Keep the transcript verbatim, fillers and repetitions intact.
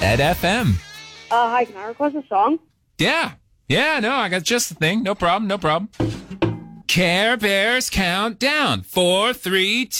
Ed F M. Uh, hi, can I request a song? Yeah. Yeah, no, I got just the thing. No problem, no problem. Care Bears Countdown. Four, three, two.